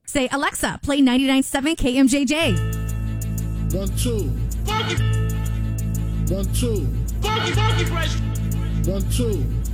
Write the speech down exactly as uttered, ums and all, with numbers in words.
Say, Alexa, play ninety-nine point seven K M J J. One, two. Funky. One, two. Funky, funky fresh. One, two.